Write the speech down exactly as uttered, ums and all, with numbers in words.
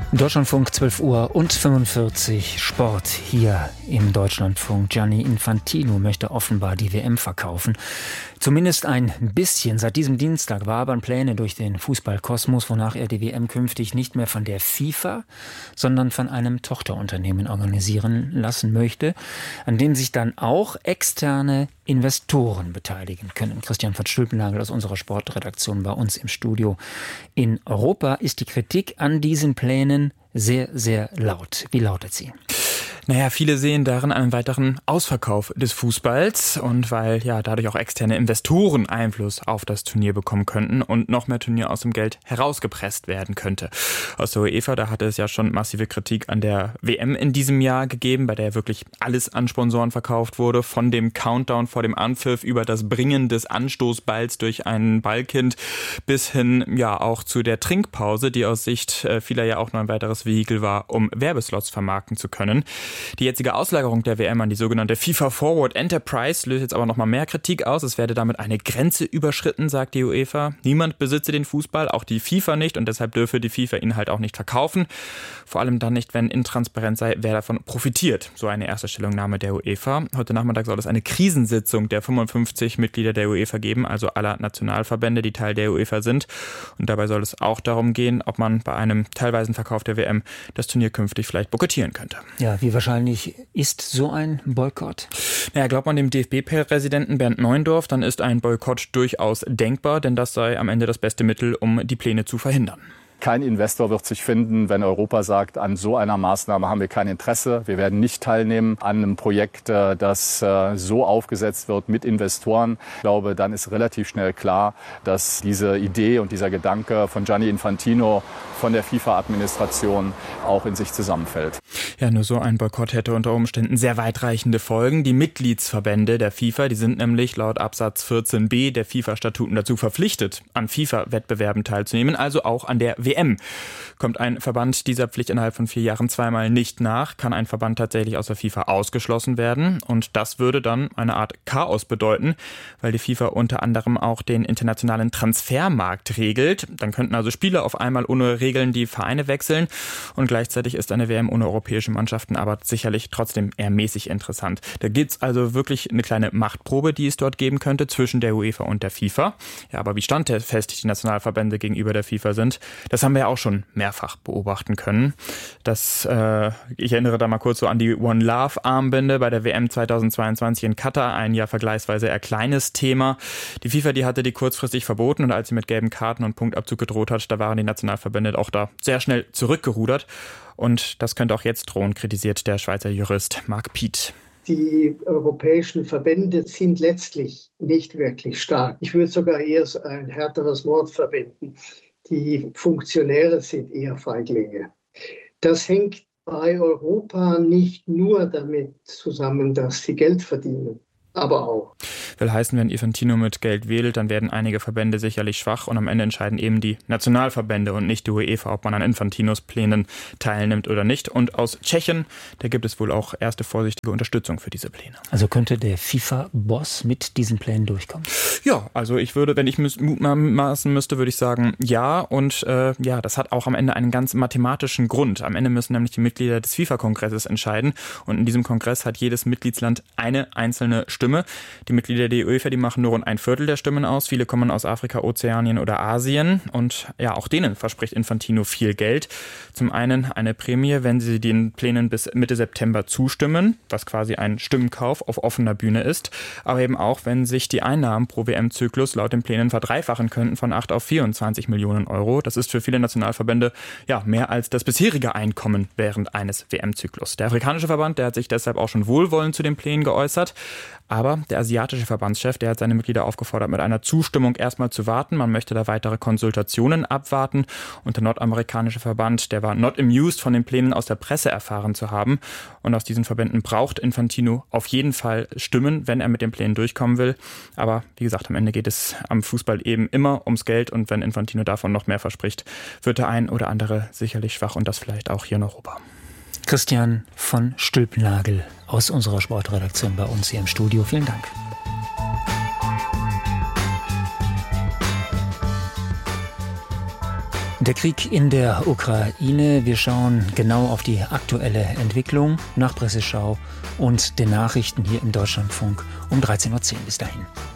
Deutschlandfunk, zwölf Uhr und fünfundvierzig, Sport hier im Deutschlandfunk. Gianni Infantino möchte offenbar die W M verkaufen. Zumindest ein bisschen. Seit diesem Dienstag wabern Pläne durch den Fußballkosmos, wonach er die W M künftig nicht mehr von der FIFA, sondern von einem Tochterunternehmen organisieren lassen möchte, an dem sich dann auch externe Investoren beteiligen können. Christian von Stülpenagel aus unserer Sportredaktion bei uns im Studio. In Europa ist die Kritik an diesen Plänen sehr, sehr laut. Wie lautet sie? Naja, viele sehen darin einen weiteren Ausverkauf des Fußballs und weil ja dadurch auch externe Investoren Einfluss auf das Turnier bekommen könnten und noch mehr Turnier aus dem Geld herausgepresst werden könnte. Aus der UEFA, da hatte es ja schon massive Kritik an der W M in diesem Jahr gegeben, bei der wirklich alles an Sponsoren verkauft wurde, von dem Countdown vor dem Anpfiff über das Bringen des Anstoßballs durch ein Ballkind bis hin ja auch zu der Trinkpause, die aus Sicht vieler ja auch noch ein weiteres Vehikel war, um Werbeslots vermarkten zu können. Die jetzige Auslagerung der W M an die sogenannte FIFA Forward Enterprise löst jetzt aber noch mal mehr Kritik aus. Es werde damit eine Grenze überschritten, sagt die UEFA. Niemand besitze den Fußball, auch die FIFA nicht, und deshalb dürfe die FIFA ihn halt auch nicht verkaufen. Vor allem dann nicht, wenn intransparent sei, wer davon profitiert. So eine erste Stellungnahme der UEFA. Heute Nachmittag soll es eine Krisensitzung der fünfundfünfzig Mitglieder der UEFA geben, also aller Nationalverbände, die Teil der UEFA sind. Und dabei soll es auch darum gehen, ob man bei einem teilweisen Verkauf der W M das Turnier künftig vielleicht boykottieren könnte. Ja, wie wahrscheinlich ist so ein Boykott? Naja, glaubt man dem D F B-Präsidenten Bernd Neuendorf, dann ist ein Boykott durchaus denkbar, denn das sei am Ende das beste Mittel, um die Pläne zu verhindern. Kein Investor wird sich finden, wenn Europa sagt, an so einer Maßnahme haben wir kein Interesse. Wir werden nicht teilnehmen an einem Projekt, das so aufgesetzt wird mit Investoren. Ich glaube, dann ist relativ schnell klar, dass diese Idee und dieser Gedanke von Gianni Infantino, von der FIFA-Administration auch in sich zusammenfällt. Ja, nur so ein Boykott hätte unter Umständen sehr weitreichende Folgen. Die Mitgliedsverbände der FIFA, die sind nämlich laut Absatz vierzehn b der FIFA-Statuten dazu verpflichtet, an FIFA-Wettbewerben teilzunehmen, also auch an der W M. Kommt ein Verband dieser Pflicht innerhalb von vier Jahren zweimal nicht nach, kann ein Verband tatsächlich aus der FIFA ausgeschlossen werden. Und das würde dann eine Art Chaos bedeuten, weil die FIFA unter anderem auch den internationalen Transfermarkt regelt. Dann könnten also Spieler auf einmal ohne Regeln die Vereine wechseln. Und gleichzeitig ist eine W M ohne europäische Mannschaften aber sicherlich trotzdem eher mäßig interessant. Da gibt's also wirklich eine kleine Machtprobe, die es dort geben könnte zwischen der UEFA und der FIFA. Ja, aber wie standfest die Nationalverbände gegenüber der FIFA sind, das haben wir ja auch schon mehrfach beobachten können. Das, äh, ich erinnere da mal kurz so an die One Love Armbinde bei der W M zweitausendzweiundzwanzig in Katar, ein ja vergleichsweise eher kleines Thema. Die FIFA, die hatte die kurzfristig verboten und als sie mit gelben Karten und Punktabzug gedroht hat, da waren die Nationalverbände auch da sehr schnell zurückgerudert. Und das könnte auch jetzt drohen, kritisiert der Schweizer Jurist Marc Piet. Die europäischen Verbände sind letztlich nicht wirklich stark. Ich würde sogar eher ein härteres Wort verwenden. Die Funktionäre sind eher Feiglinge. Das hängt bei Europa nicht nur damit zusammen, dass sie Geld verdienen, aber auch. Will heißen, wenn Infantino mit Geld wählt, dann werden einige Verbände sicherlich schwach und am Ende entscheiden eben die Nationalverbände und nicht die UEFA, ob man an Infantinos Plänen teilnimmt oder nicht. Und aus Tschechien, da gibt es wohl auch erste vorsichtige Unterstützung für diese Pläne. Also könnte der FIFA-Boss mit diesen Plänen durchkommen? Ja, also ich würde, wenn ich mutmaßen müsste, würde ich sagen, ja. Und äh, ja, das hat auch am Ende einen ganz mathematischen Grund. Am Ende müssen nämlich die Mitglieder des FIFA-Kongresses entscheiden. Und in diesem Kongress hat jedes Mitgliedsland eine einzelne Stimme. Die Mitglieder der UEFA, die machen nur rund ein Viertel der Stimmen aus. Viele kommen aus Afrika, Ozeanien oder Asien. Und ja, auch denen verspricht Infantino viel Geld. Zum einen eine Prämie, wenn sie den Plänen bis Mitte September zustimmen, was quasi ein Stimmenkauf auf offener Bühne ist. Aber eben auch, wenn sich die Einnahmen pro W M-Zyklus laut den Plänen verdreifachen könnten von acht auf vierundzwanzig Millionen Euro. Das ist für viele Nationalverbände ja mehr als das bisherige Einkommen während eines W M-Zyklus. Der afrikanische Verband, der hat sich deshalb auch schon wohlwollend zu den Plänen geäußert. Aber der asiatische Verbandschef, der hat seine Mitglieder aufgefordert, mit einer Zustimmung erstmal zu warten. Man möchte da weitere Konsultationen abwarten. Und der nordamerikanische Verband, der war not amused, von den Plänen aus der Presse erfahren zu haben. Und aus diesen Verbänden braucht Infantino auf jeden Fall Stimmen, wenn er mit den Plänen durchkommen will. Aber wie gesagt, am Ende geht es am Fußball eben immer ums Geld. Und wenn Infantino davon noch mehr verspricht, wird der ein oder andere sicherlich schwach und das vielleicht auch hier in Europa. Christian von Stülpenagel aus unserer Sportredaktion bei uns hier im Studio. Vielen Dank. Der Der Krieg in der Ukraine. Wir schauen genau auf die aktuelle Entwicklung nach Presseschau und den Nachrichten hier im Deutschlandfunk um dreizehn Uhr zehn. Bis dahin.